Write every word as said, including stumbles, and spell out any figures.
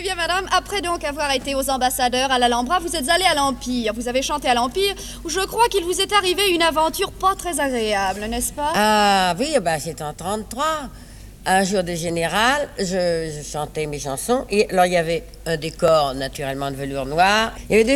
Eh bien, madame, après donc avoir été aux ambassadeurs à l'Alhambra, vous êtes allée à l'Empire. Vous avez chanté à l'Empire, où je crois qu'il vous est arrivé une aventure pas très agréable, n'est-ce pas? Ah oui, bah, c'était en trente-trois. Un jour de général, je, je chantais mes chansons. Et alors, il y avait un décor, naturellement, de velours noir. Il y avait des